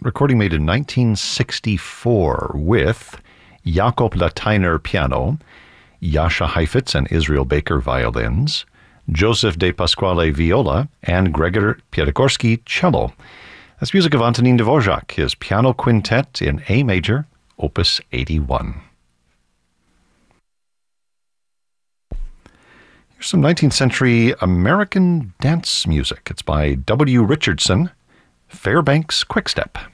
recording made in 1964 with Jakob Lateiner piano, Jascha Heifetz and Israel Baker violins, Joseph De Pasquale viola, and Gregor Piatigorsky cello. That's music of Antonin Dvorak, his piano quintet in A major, Opus 81. Here's some 19th century American dance music. It's by W. Richardson, Fairbanks Quickstep.